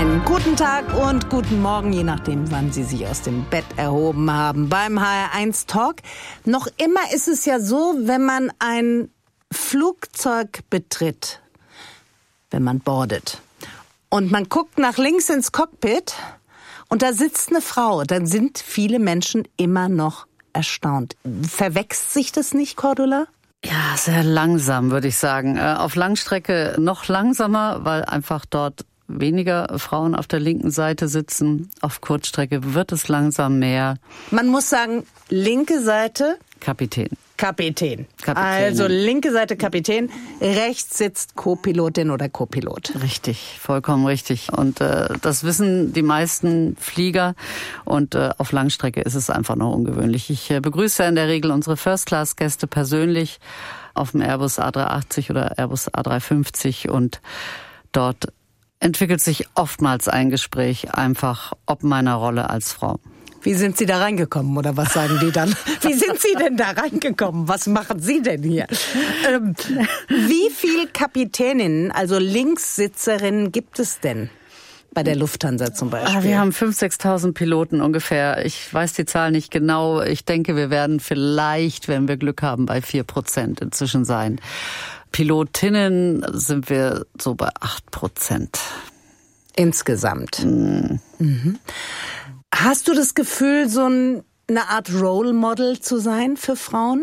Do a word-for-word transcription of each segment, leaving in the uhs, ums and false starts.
Einen guten Tag und guten Morgen, je nachdem, wann Sie sich aus dem Bett erhoben haben. Beim H R eins Talk. Noch immer ist es ja so, wenn man ein Flugzeug betritt, wenn man boardet und man guckt nach links ins Cockpit und da sitzt eine Frau, dann sind viele Menschen immer noch erstaunt. Verwechselt sich das nicht, Cordula? Ja, sehr langsam, würde ich sagen. Auf Langstrecke noch langsamer, weil einfach dort weniger Frauen auf der linken Seite sitzen. Auf Kurzstrecke wird es langsam mehr. Man muss sagen, linke Seite Kapitän. Kapitän. Kapitän. Also linke Seite Kapitän, rechts sitzt Co-Pilotin oder Co-Pilot. Richtig, vollkommen richtig. Und äh, das wissen die meisten Flieger. Und äh, auf Langstrecke ist es einfach noch ungewöhnlich. Ich äh, begrüße in der Regel unsere First-Class-Gäste persönlich auf dem Airbus A dreihundertachtzig oder Airbus A dreihundertfünfzig. Und dort entwickelt sich oftmals ein Gespräch einfach ob meiner Rolle als Frau. Wie sind Sie da reingekommen oder was sagen die dann? Wie sind Sie denn da reingekommen? Was machen Sie denn hier? Ähm, wie viele Kapitäninnen, also Linkssitzerinnen gibt es denn bei der Lufthansa zum Beispiel? Ah, wir haben fünftausend, sechstausend Piloten ungefähr. Ich weiß die Zahl nicht genau. Ich denke, wir werden vielleicht, wenn wir Glück haben, bei vier Prozent inzwischen sein. Pilotinnen sind wir so bei acht Prozent. Insgesamt. Mhm. Mhm. Hast du das Gefühl, so eine Art Role Model zu sein für Frauen?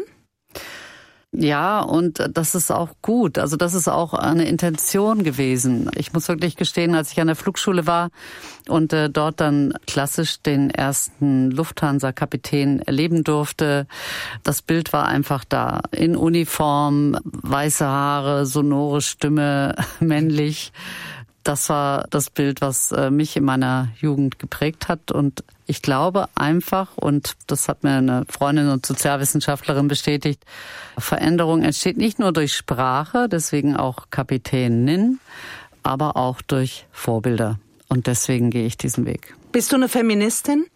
Ja, und das ist auch gut. Also das ist auch eine Intention gewesen. Ich muss wirklich gestehen, als ich an der Flugschule war und äh, dort dann klassisch den ersten Lufthansa-Kapitän erleben durfte, das Bild war einfach da. In Uniform, weiße Haare, sonore Stimme, männlich. Das war das Bild, was mich in meiner Jugend geprägt hat. Und ich glaube einfach, und das hat mir eine Freundin und Sozialwissenschaftlerin bestätigt, Veränderung entsteht nicht nur durch Sprache, deswegen auch Kapitänin, aber auch durch Vorbilder. Und deswegen gehe ich diesen Weg. Bist du eine Feministin?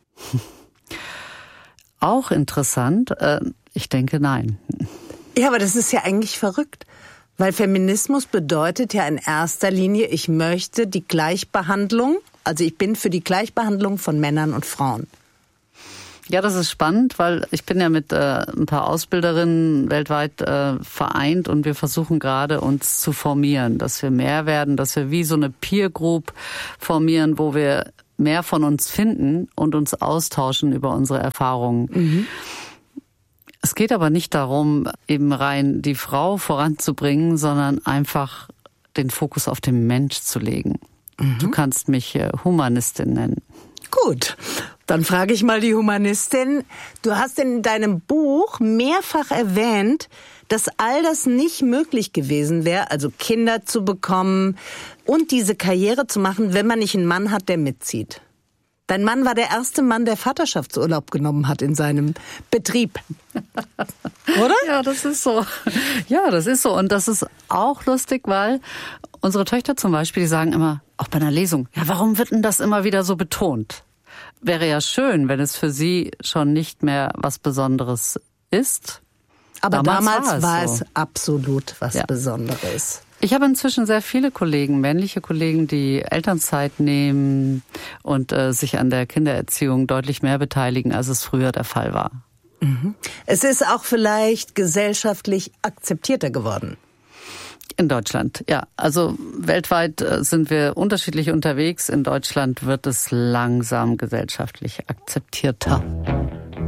Auch interessant. Ich denke, nein. Ja, aber das ist ja eigentlich verrückt. Weil Feminismus bedeutet ja in erster Linie, ich möchte die Gleichbehandlung, also ich bin für die Gleichbehandlung von Männern und Frauen. Ja, das ist spannend, weil ich bin ja mit äh, ein paar Ausbilderinnen weltweit äh, vereint und wir versuchen gerade uns zu formieren, dass wir mehr werden, dass wir wie so eine Peer Group formieren, wo wir mehr von uns finden und uns austauschen über unsere Erfahrungen. Mhm. Es geht aber nicht darum, eben rein die Frau voranzubringen, sondern einfach den Fokus auf den Mensch zu legen. Mhm. Du kannst mich Humanistin nennen. Gut, dann frage ich mal die Humanistin. Du hast in deinem Buch mehrfach erwähnt, dass all das nicht möglich gewesen wäre, also Kinder zu bekommen und diese Karriere zu machen, wenn man nicht einen Mann hat, der mitzieht. Dein Mann war der erste Mann, der Vaterschaftsurlaub genommen hat in seinem Betrieb. Oder? Ja, das ist so. Ja, das ist so. Und das ist auch lustig, weil unsere Töchter zum Beispiel, die sagen immer, auch bei einer Lesung, ja, warum wird denn das immer wieder so betont? Wäre ja schön, wenn es für sie schon nicht mehr was Besonderes ist. Aber damals, damals war es, war so. es absolut was ja. Besonderes. Ich habe inzwischen sehr viele Kollegen, männliche Kollegen, die Elternzeit nehmen und äh, sich an der Kindererziehung deutlich mehr beteiligen, als es früher der Fall war. Mhm. Es ist auch vielleicht gesellschaftlich akzeptierter geworden. In Deutschland, ja. Also weltweit sind wir unterschiedlich unterwegs. In Deutschland wird es langsam gesellschaftlich akzeptierter.